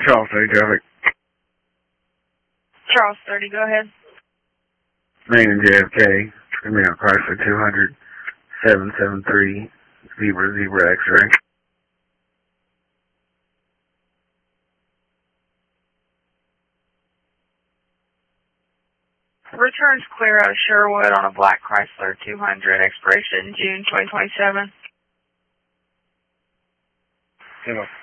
Charles 30 traffic. Charles 30, go ahead. Main and JFK. It's going to be on Chrysler 200, 773, zebra X-ray. Returns clear out of Sherwood on a black Chrysler 200, expiration June 2027. Hello.